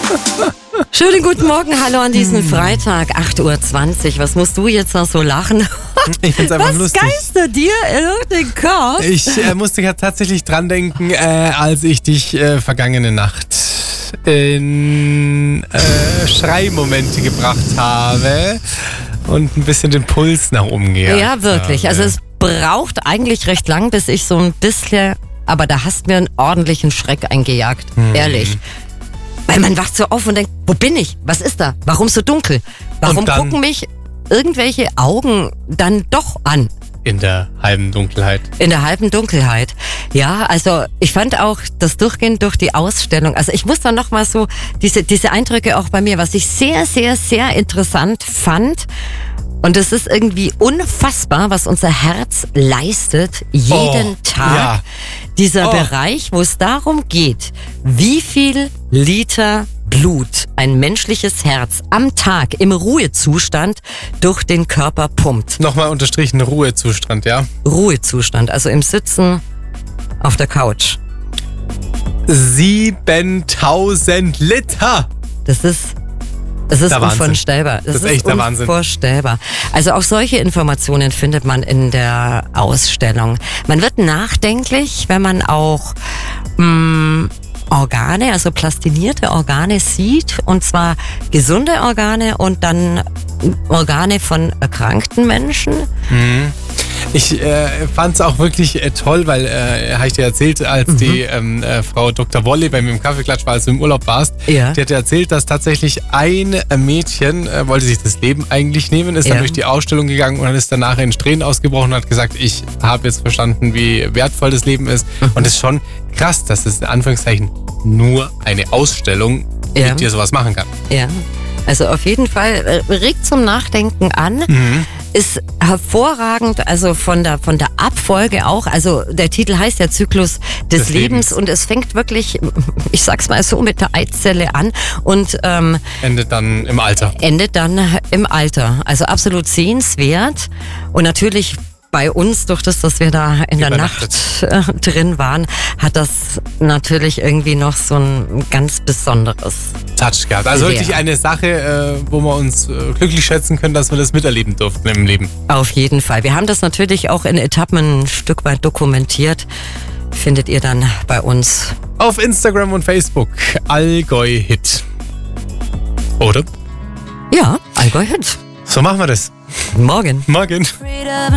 Schönen guten Morgen, hallo an diesem Freitag, 8:20 Uhr. Was musst du jetzt noch so lachen? Ich find's einfach lustig. Was geistert dir in den Kopf? Ich musste ja tatsächlich dran denken, als ich dich vergangene Nacht in Schreimomente gebracht habe und ein bisschen den Puls nach oben gejagt Ja, wirklich. habe. Also es braucht eigentlich recht lang, bis ich so ein bisschen, aber da hast mir einen ordentlichen Schreck eingejagt, ehrlich. Weil man wacht so auf und denkt, wo bin ich? Was ist da? Warum so dunkel? Warum Und dann- gucken mich irgendwelche Augen dann doch an? In der halben Dunkelheit. In der halben Dunkelheit. Ja, also ich fand auch das Durchgehen durch die Ausstellung. Also ich muss dann nochmal so diese Eindrücke auch bei mir, was ich sehr, sehr, sehr interessant fand. Und es ist irgendwie unfassbar, was unser Herz leistet, jeden Tag. ja. Dieser Bereich, wo es darum geht, wie viel Liter Blut ein menschliches Herz am Tag im Ruhezustand durch den Körper pumpt. Nochmal unterstrichen, Ruhezustand, ja? Ruhezustand, also im Sitzen auf der Couch. 7000 Liter! Das ist Der Wahnsinn. unvorstellbar. Das ist echt der Wahnsinn. Unvorstellbar. Also auch solche Informationen findet man in der Ausstellung. Man wird nachdenklich, wenn man auch Organe, also plastinierte Organe sieht, und zwar gesunde Organe und dann Organe von erkrankten Menschen. Ich fand es auch wirklich toll, weil, habe ich dir erzählt, als die Frau Dr. Wolle bei mir im Kaffeeklatsch war, als du im Urlaub warst, Ja. die hat erzählt, dass tatsächlich ein Mädchen wollte sich das Leben eigentlich nehmen, ist dann Ja. durch die Ausstellung gegangen und dann ist danach in Tränen ausgebrochen und hat gesagt, ich habe jetzt verstanden, wie wertvoll das Leben ist. Und es ist schon krass, dass es in Anführungszeichen nur eine Ausstellung Ja. mit dir sowas machen kann. Ja, also auf jeden Fall regt zum Nachdenken an. Ist hervorragend, also von der Abfolge auch. Also der Titel heißt ja Zyklus des Lebens und es fängt wirklich, ich sag's mal so, mit der Eizelle an und Endet dann im Alter. endet dann im Alter. Also absolut sehenswert und natürlich bei uns, durch das, dass wir da in der Übernachtet. Nacht drin waren, hat das natürlich irgendwie noch so ein ganz besonderes. Touch gehabt. Also Ja. wirklich eine Sache, wo wir uns glücklich schätzen können, dass wir das miterleben durften im Leben. Auf jeden Fall. Wir haben das natürlich auch in Etappen ein Stück weit dokumentiert. Findet ihr dann bei uns. Auf Instagram und Facebook. Allgäu Hit. Oder? Ja, Allgäu Hit. So machen wir das. Morgen. Morgen. Afraid of